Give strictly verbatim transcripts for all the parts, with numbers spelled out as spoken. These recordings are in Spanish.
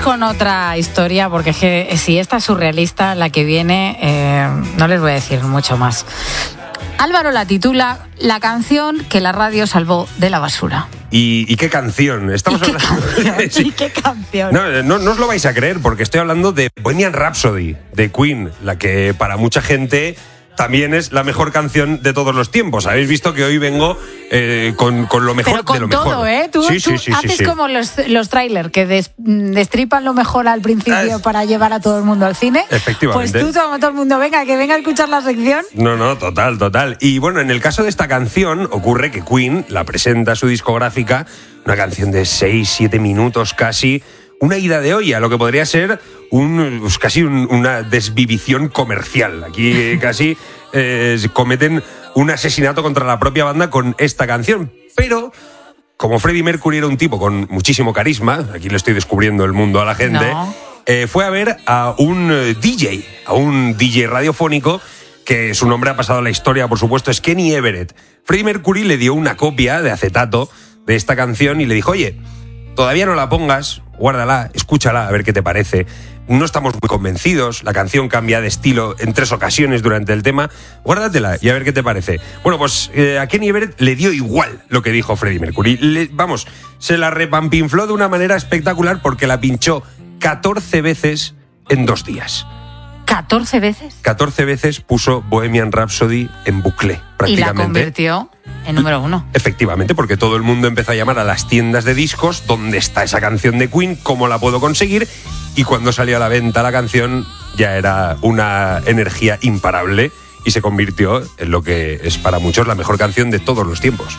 con otra historia, porque es que si esta es surrealista, la que viene, eh, no les voy a decir mucho más. Álvaro la titula La canción que la radio salvó de la basura. ¿Y, y qué canción? Estamos ¿Y qué hablando... canción? sí. ¿Y qué canción? No, no, no os lo vais a creer, porque estoy hablando de Bohemian Rhapsody, de Queen, la que para mucha gente también es la mejor canción de todos los tiempos. Habéis visto que hoy vengo eh, con, con lo mejor Pero con de lo todo, mejor. ¿eh? Tú, sí, tú sí, sí, haces sí, sí. como los, los trailers, que des, destripan lo mejor al principio Ah, para llevar a todo el mundo al cine. Efectivamente. Pues tú, todo, todo el mundo, venga, que venga a escuchar la sección. No, no, total, total. Y bueno, en el caso de esta canción ocurre que Queen la presenta a su discográfica, una canción de seis, siete minutos casi, una ida de olla, lo que podría ser un, pues casi un, una desvivición comercial. Aquí casi eh, cometen un asesinato contra la propia banda con esta canción. Pero como Freddie Mercury era un tipo con muchísimo carisma, aquí le estoy descubriendo el mundo a la gente, No. eh, fue a ver a un D J, a un D J radiofónico, que su nombre ha pasado a la historia, por supuesto, es Kenny Everett. Freddie Mercury le dio una copia de acetato de esta canción y le dijo, oye, todavía no la pongas, guárdala, escúchala, a ver qué te parece. No estamos muy convencidos, la canción cambia de estilo en tres ocasiones durante el tema, guárdatela y a ver qué te parece. Bueno, pues eh, a Kenny Everett le dio igual lo que dijo Freddie Mercury. Le, vamos, se la repampinfló de una manera espectacular porque la pinchó catorce veces en dos días. ¿catorce veces? catorce veces puso Bohemian Rhapsody en bucle, prácticamente. Y la convirtió en número uno. Efectivamente, porque todo el mundo empezó a llamar a las tiendas de discos ¿dónde está esa canción de Queen? ¿Cómo la puedo conseguir? Y cuando salió a la venta la canción ya era una energía imparable y se convirtió en lo que es para muchos la mejor canción de todos los tiempos.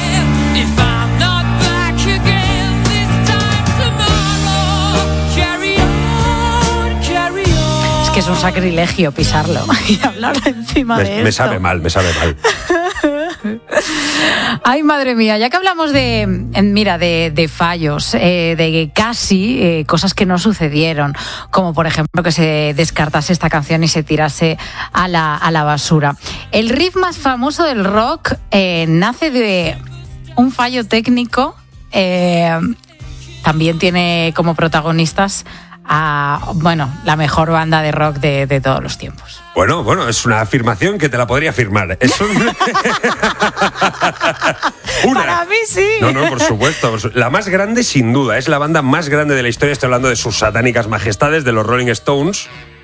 Es que es un sacrilegio pisarlo y hablar encima Me, de esto. me sabe mal, me sabe mal. Ay, madre mía, ya que hablamos de, mira, de, de fallos, eh, de casi eh, cosas que no sucedieron, como por ejemplo que se descartase esta canción y se tirase a la, a la basura. El riff más famoso del rock eh, nace de un fallo técnico, eh, también tiene como protagonistas a, bueno, la mejor banda de rock de, de todos los tiempos. Bueno, bueno, es una afirmación que te la podría firmar. Es un... una. Para mí sí. No, no, por supuesto. La más grande, sin duda. Es la banda más grande de la historia. Estoy hablando de sus satánicas majestades, de los Rolling Stones.